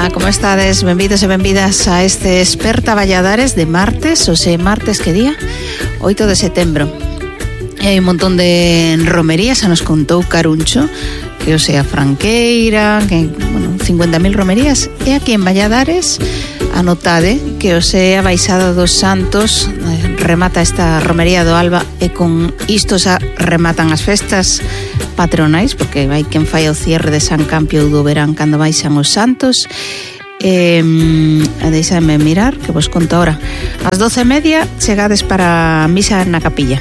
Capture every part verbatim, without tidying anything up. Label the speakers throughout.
Speaker 1: Ola, como estades? Benvidos e benvidas a este Esperta Valladares de martes, o sea, martes que día? oito de setembro. E hai un montón de romerías, xa nos contou Caruncho, que o sea Franqueira, que, bueno, cincuenta mil romerías. E aquí en Valladares, anotade que o sea Baixada dos Santos eh, remata esta romería do Alba, e con isto xa rematan as festas patronais, porque vai quen fai o cierre de San Campio do verán cando baixan os santos. Eh, deixadme mirar que vos conto ahora. Ás doce e media chegades para a misa na capilla.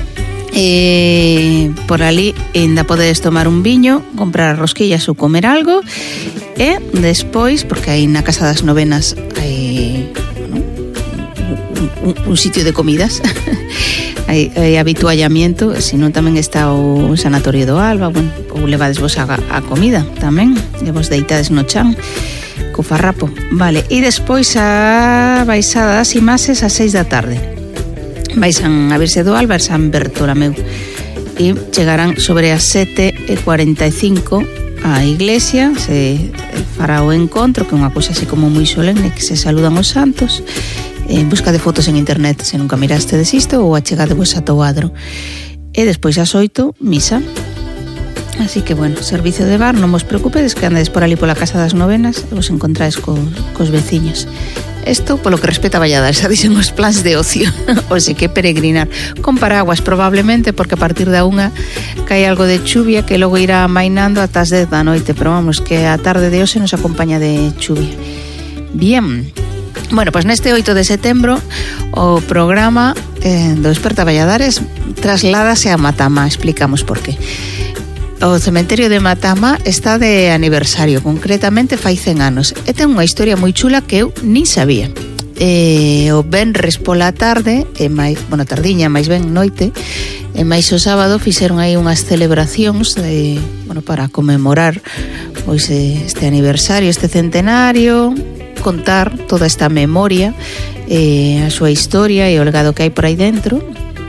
Speaker 1: Eh, por ali ainda podedes tomar un viño, comprar rosquillas ou comer algo, e despois, porque aí na Casa das Novenas hai, bueno, un, un, un sitio de comidas hai, hai habituallamiento, senón tamén está o Sanatorio do Alba, bueno, ou levades vos a, a comida tamén, e vos deitades no chan co farrapo, vale. E despois a baixada das imaxes a seis da tarde. Baixan a Virxe do Alba e San Bertolameu, e chegarán sobre as sete e cuarenta e cinco á iglesia, se fará o encontro, que é unha cousa así como moi solemne, que se saludan os santos. En busca de fotos en internet, se nunca miraste desisto, ou achegadevos a to adro. E despois ás oito, misa. Así que, bueno, servicio de bar, non vos preocupedes, que andades por ali pola Casa das Novenas e vos encontráis co, cos veciños. Isto polo que respeta a Valladares, xa dixen os plans de ocio, ou se que peregrinar con paraguas probablemente, porque a partir da unha cae algo de chuvia que logo irá amainando ata as dez da noite, pero vamos, que a tarde de hoxe nos acompaña de chuvia. Bien, bueno, pois neste oito de setembro o programa eh, do Esperta Valladares trasládase a Matamá, explicamos por qué. O cementerio de Matamá está de aniversario, concretamente fai cen anos, e ten unha historia moi chula que eu nin sabía. E o venres pola tarde, e máis, bueno, tardiña, máis ben noite, e máis o sábado fixeron aí unhas celebracións de, bueno, para conmemorar pois este aniversario, este centenario, contar toda esta memoria, eh, a súa historia e o legado que hai por aí dentro.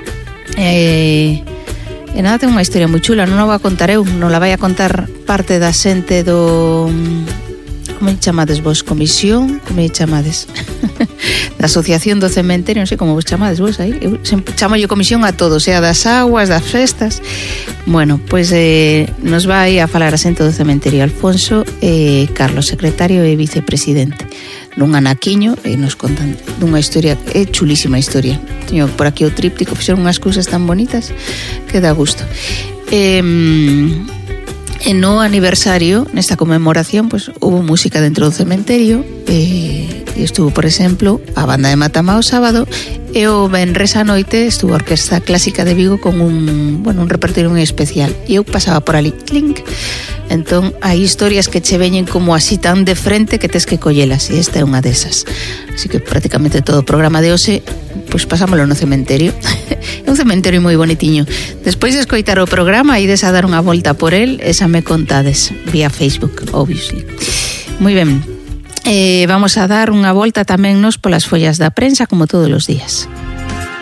Speaker 1: E... E nada, ten unha historia moi chula, non a vou a contar eu, non la vai a contar parte da xente do... Como chamades vos? Comisión? Como chamades? Da Asociación do Cementerio, non sei como vos chamades vos aí. Eu chamo yo comisión a todo, sea das aguas, das festas. Bueno, pois eh, nos vai a falar a xente do cementerio Alfonso e eh, Carlos, secretario e vicepresidente. Nun anaquiño, e nos contan dunha historia, é chulísima historia. Teño por aquí o tríptico, fixeron unhas cousas tan bonitas que dá gusto. E, e no aniversario, nesta conmemoración, pues, hubo música dentro do cementerio, e, e estuvo, por exemplo, a banda de Matamá o sábado, e o venres a noite estuvo a Orquesta Clásica de Vigo con un, bueno, un repertorio moi especial, e eu pasaba por ali, clink. Entón, hai historias que che veñen como así tan de frente que tes que collelas, e esta é unha desas. Así que prácticamente todo o programa de hoxe, pois pasámoslo no cementerio. É un cementerio moi bonitiño. Despois de escoitar o programa, ides a dar unha volta por el, e xa me contades, vía Facebook, obviously. Moi ben, eh, vamos a dar unha volta tamén nos polas follas da prensa, como todos os días.